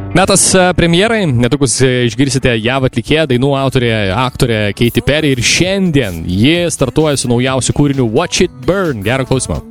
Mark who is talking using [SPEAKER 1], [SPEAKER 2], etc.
[SPEAKER 1] Metas premjerai, netrukus išgirsite JAV atlikėją, dainų autorė, aktorė Katy Perry ir šiandien ji startuoja su naujausiu kūriniu Watch It Burn. Gero klausimo.